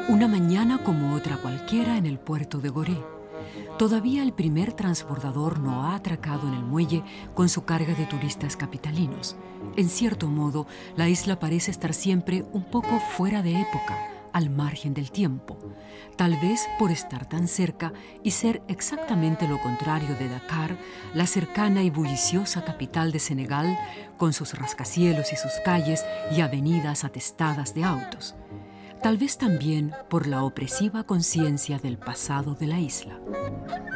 Una mañana como otra cualquiera en el puerto de Gorée. Todavía el primer transbordador no ha atracado en el muelle con su carga de turistas capitalinos. En cierto modo, la isla parece estar siempre un poco fuera de época, al margen del tiempo. Tal vez por estar tan cerca y ser exactamente lo contrario de Dakar, la cercana y bulliciosa capital de Senegal, con sus rascacielos y sus calles y avenidas atestadas de autos. Tal vez también por la opresiva conciencia del pasado de la isla.